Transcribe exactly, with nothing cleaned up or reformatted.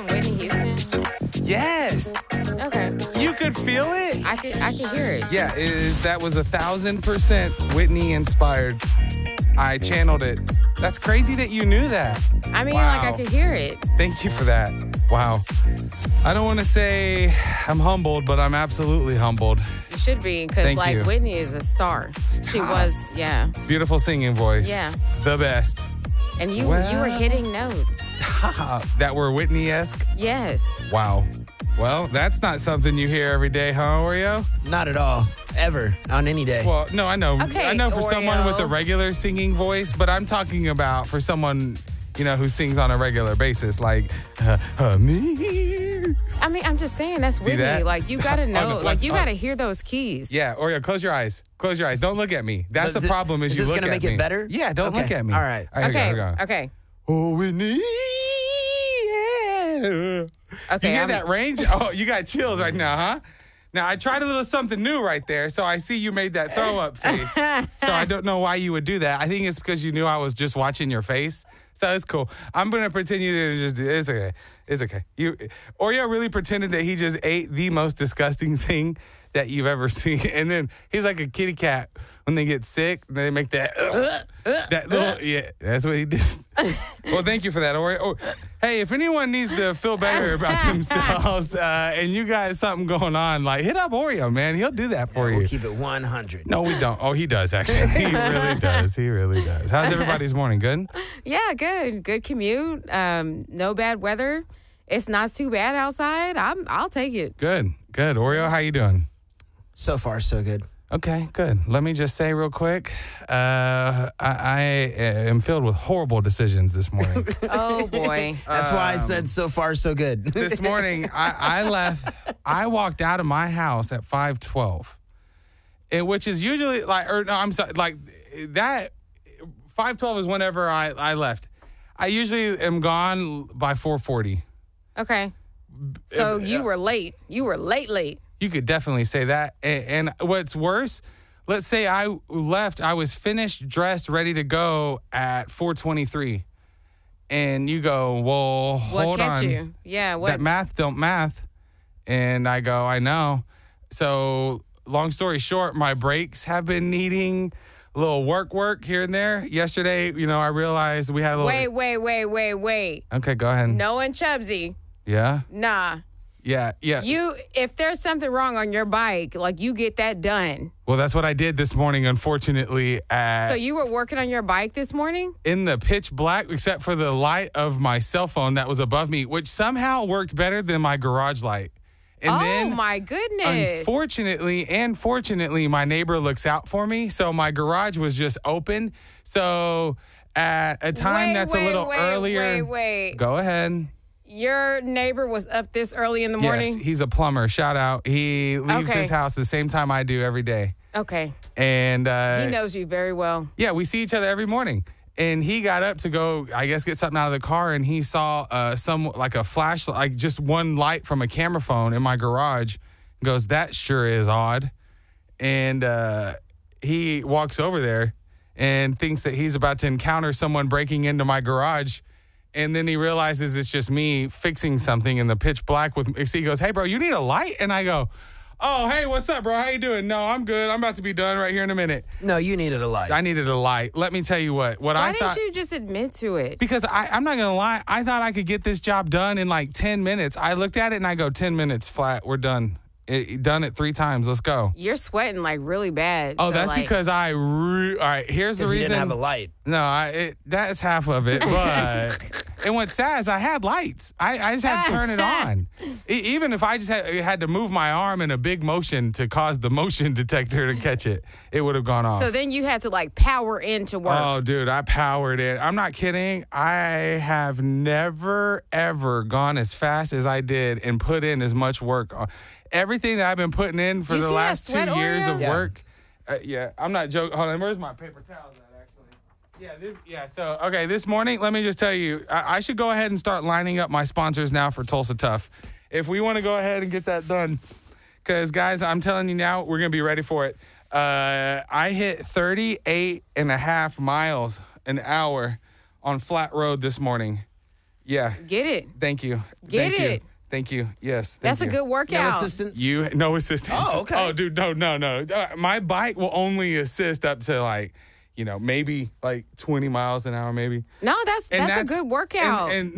from Whitney Houston? Yes. Okay. You could feel it? I could I could hear it. Yeah, it is, that was a thousand percent Whitney inspired. I channeled it. That's crazy that you knew that. I mean, Wow. like I could hear it. Thank you for that. Wow. I don't want to say I'm humbled, but I'm absolutely humbled. You should be, because Thank like you. Whitney is a star. She Stop. was, yeah. Beautiful singing voice. Yeah. The best. And you Well. you were hitting notes. That were Whitney-esque? Yes. Wow. Well, that's not something you hear every day, huh, Oreo? Not at all. Ever. On any day. Well, no, I know. Okay, I know for someone with a Oreo. regular singing voice, but I'm talking about for someone, you know, who sings on a regular basis, like uh, uh, me. I mean, I'm just saying that's Whitney. that? Like you gotta On know, the- like you on- gotta hear those keys. Yeah, Oreo, close your eyes. Close your eyes. Don't look at me. That's Is the it- problem. Is, is you this look gonna at make it me. better? Yeah, don't Okay. look at me. All right. All right, Okay. here we go, here we go. Okay. Oh, Whitney. Yeah. Okay. You hear I'm- that range? Oh, you got chills right now, huh? Now, I tried a little something new right there, so I see you made that throw up face. So I don't know why you would do that. I think it's because you knew I was just watching your face. So it's cool. I'm going to pretend you didn't just do it. It's okay. It's okay. You, Oreo really pretended that he just ate the most disgusting thing that you've ever seen. And then he's like a kitty cat. When they get sick, they make that, uh, that little, yeah, that's what he did. Well, thank you for that, Oreo. Oh, hey, if anyone needs to feel better about themselves uh, and you got something going on, like hit up Oreo, man. He'll do that for Yeah, you. we'll keep it one hundred. No, we don't. Oh, he does, actually. He really does. He really does. How's everybody's morning? Good? Yeah, good. Good commute. Um, no bad weather. It's not too bad outside. I'm I'll take it. Good. Good. Oreo, how you doing? So far, so good. Okay, good. Let me just say real quick, uh, I, I am filled with horrible decisions this morning. Oh boy. That's why I Um, said so far, so good. This morning, I, I left, I walked out of my house at five twelve, and which is usually like, or no, I'm sorry, like that, five twelve is whenever I, I left. I usually am gone by four forty. Okay. So Uh, you were late. You were late, late. You could definitely say that. And, and what's worse, let's say I left, I was finished, dressed, ready to go at four twenty-three. And you go, well, What hold kept on. you? Yeah. What? That math don't math. And I go, I know. So long story short, my brakes have been needing a little work work here and there. Yesterday, you know, I realized we had a little. wait, wait, wait, wait, wait. Okay, go ahead. No and Chubsy. Yeah? Nah. Yeah, yeah. You, if there's something wrong on your bike, like you get that done. Well, that's what I did this morning, unfortunately. At, So you were working on your bike this morning? in the pitch black, except for the light of my cell phone that was above me, which somehow worked better than my garage light. And oh then, my goodness. unfortunately and fortunately, my neighbor looks out for me. So my garage was just open. So at a time Wait, that's wait, a little wait, earlier. Wait, wait. Go ahead. Your neighbor was up this early in the morning? Yes, he's a plumber. Shout out. He leaves Okay. his house the same time I do every day. Okay. And uh, He knows you very well. yeah, we see each other every morning. And he got up to go, I guess, get something out of the car, and he saw uh, some like a flash, like just one light from a camera phone in my garage. Goes, that sure is odd. And uh, he walks over there and thinks that he's about to encounter someone breaking into my garage. And then he realizes it's just me fixing something in the pitch black with. He goes, "Hey, bro, you need a light?" And I go, "Oh, hey, what's up, bro? How you doing?" "No, I'm good. I'm about to be done right here in a minute." No, you needed a light. I needed a light. Let me tell you what. What Why I didn't thought. you just admit to it? Because I, I'm not gonna lie, I thought I could get this job done in like ten minutes. I looked at it and I go, ten minutes flat. We're done. It, done it three times. Let's go. You're sweating like really bad. Oh, so, that's like, because I. Re- All right. Here's the Because you reason. didn't have a light. No, I, it, that's half of it. But and what's sad is I had lights. I, I just had to turn it on. E- even if I just had, had to move my arm in a big motion to cause the motion detector to catch it, it would have gone off. So then you had to like power into work. Oh, dude, I powered it. I'm not kidding. I have never, ever gone as fast as I did and put in as much work. on- Everything that I've been putting in for You the see last that two sweat, years Oreo? of Yeah. work. Uh, yeah, I'm not joking. Hold on, where's my paper towels at, actually? Yeah, this. Yeah, so, okay, this morning, let me just tell you, I, I should go ahead and start lining up my sponsors now for Tulsa Tough. If we want to go ahead and get that done, because, guys, I'm telling you now, we're going to be ready for it. Uh, I hit thirty-eight and a half miles an hour on flat road this morning. Yeah. Get it. Thank you. Get Thank it. You. Thank you. Yes. Thank That's you. a good No workout. assistance. You no assistance. Oh, okay. Oh, dude, no, no, no. Uh, my bike will only assist up to like, you know, maybe like twenty miles an hour, maybe. No, that's And that's, a good workout. And, and